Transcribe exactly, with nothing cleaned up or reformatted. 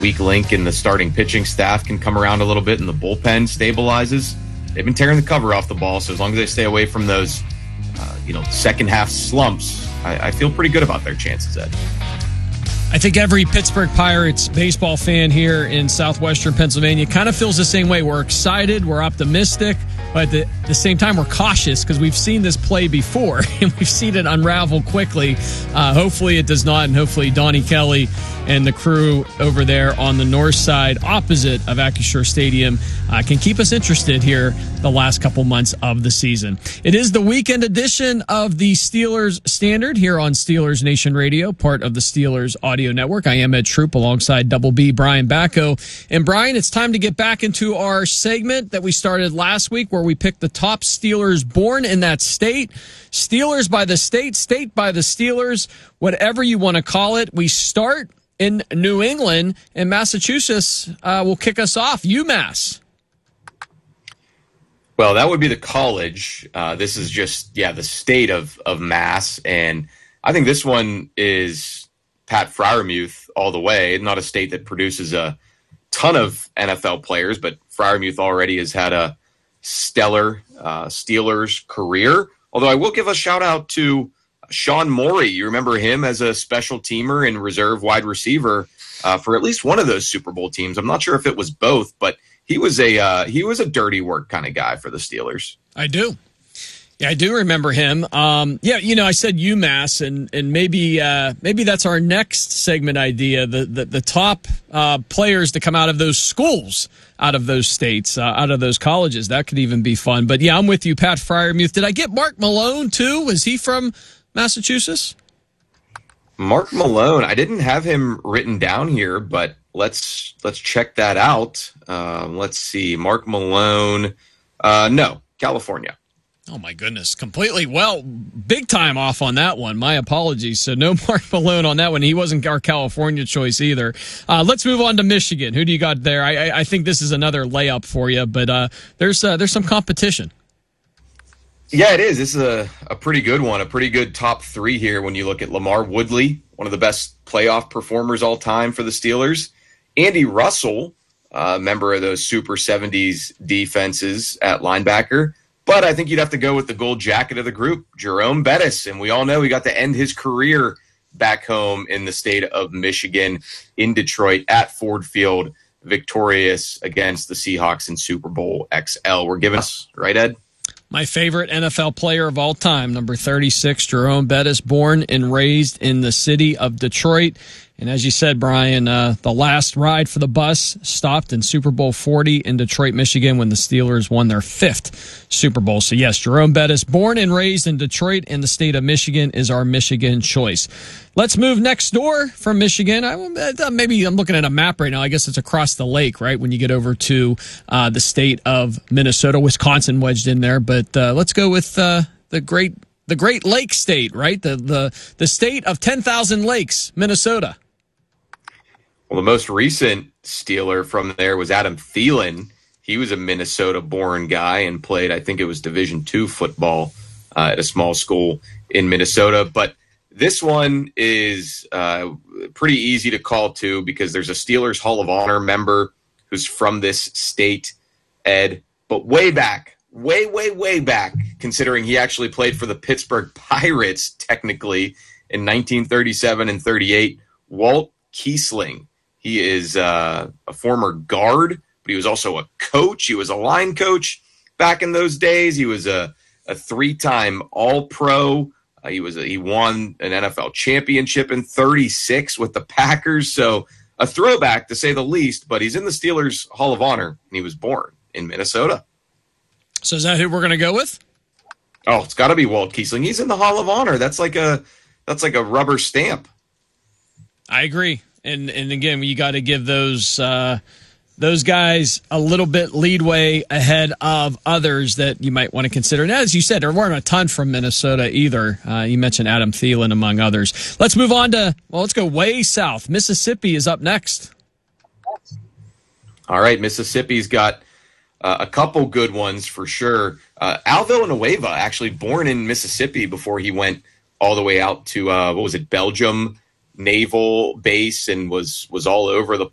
weak link in the starting pitching staff can come around a little bit and the bullpen stabilizes. They've been tearing the cover off the ball, so as long as they stay away from those, uh, you know, second half slumps, I, I feel pretty good about their chances, Ed. I think every Pittsburgh Pirates baseball fan here in southwestern Pennsylvania kind of feels the same way. We're excited, we're optimistic, but at the, at the same time, we're cautious because we've seen this play before and we've seen it unravel quickly. Uh, hopefully it does not, and hopefully Donnie Kelly and the crew over there on the north side opposite of Acrisure Stadium uh, can keep us interested here the last couple months of the season. It is the weekend edition of the Steelers Standard here on Steelers Nation Radio, part of the Steelers Audio Network. I am Ed Troop alongside Double B Brian Bacco. And Brian, it's time to get back into our segment that we started last week where we picked the top Steelers born in that state. Steelers by the state, state by the Steelers, whatever you want to call it. We start in New England, and Massachusetts uh, will kick us off. UMass. Well, that would be the college. Uh, this is just, yeah, the state of, of Mass. And I think this one is Pat Freiermuth all the way. Not a state that produces a ton of N F L players, but Freiermuth already has had a stellar uh, Steelers career. Although I will give a shout out to Sean Morey. You remember him as a special teamer and reserve wide receiver uh, for at least one of those Super Bowl teams. I'm not sure if it was both, but he was a uh, he was a dirty work kind of guy for the Steelers. I do. Yeah, I do remember him. Um, yeah, you know, I said UMass, and and maybe uh, maybe that's our next segment idea. The the, the top uh, players to come out of those schools, out of those states, uh, out of those colleges. That could even be fun. But yeah, I'm with you, Pat Freiermuth. Did I get Mark Malone too? Was he from Massachusetts? Mark Malone. I didn't have him written down here, but let's let's check that out. Um, let's see. Mark Malone. Uh, no, California. Oh, my goodness. Completely, well, big time off on that one. My apologies. So no Mark Malone on that one. He wasn't our California choice either. Uh, let's move on to Michigan. Who do you got there? I, I, I think this is another layup for you, but uh, there's uh, there's some competition. Yeah, it is. This is a, a pretty good one, a pretty good top three here when you look at LaMarr Woodley, one of the best playoff performers all time for the Steelers. Andy Russell, a uh, member of those Super seventies defenses at linebacker. But I think you'd have to go with the gold jacket of the group, Jerome Bettis. And we all know he got to end his career back home in the state of Michigan in Detroit at Ford Field, victorious against the Seahawks in Super Bowl X L. We're giving us, right, Ed? My favorite N F L player of all time, number thirty-six, Jerome Bettis, born and raised in the city of Detroit. And as you said, Brian, uh, the last ride for the bus stopped in Super Bowl forty in Detroit, Michigan, when the Steelers won their fifth Super Bowl. So, yes, Jerome Bettis, born and raised in Detroit in the state of Michigan, is our Michigan choice. Let's move next door from Michigan. I, maybe I'm looking at a map right now. I guess it's across the lake, right, when you get over to uh, the state of Minnesota. Wisconsin wedged in there. But uh, let's go with uh, the great the Great Lake State, right, the, the, the state of ten thousand lakes, Minnesota. Well, the most recent Steeler from there was Adam Thielen. He was a Minnesota-born guy and played, I think it was Division two football uh, at a small school in Minnesota. But this one is uh, pretty easy to call, too, because there's a Steelers Hall of Honor member who's from this state, Ed. But way back, way, way, way back, considering he actually played for the Pittsburgh Pirates, technically, in nineteen thirty-seven and thirty-eight, Walt Kiesling. He is uh, a former guard, but he was also a coach. He was a line coach back in those days. He was a, a three-time All-Pro. Uh, he was a, he won an N F L championship in thirty-six with the Packers. So a throwback, to say the least, but he's in the Steelers Hall of Honor, and he was born in Minnesota. So is that who we're going to go with? Oh, it's got to be Walt Kiesling. He's in the Hall of Honor. That's like a that's like a rubber stamp. I agree. And and again, you got to give those uh, those guys a little bit leadway ahead of others that you might want to consider. And as you said, there weren't a ton from Minnesota either. Uh, you mentioned Adam Thielen, among others. Let's move on to, well, let's go way south. Mississippi is up next. All right, Mississippi's got uh, a couple good ones for sure. Uh, Al Villanueva, actually born in Mississippi before he went all the way out to, uh, what was it, Belgium Naval Base, and was was all over the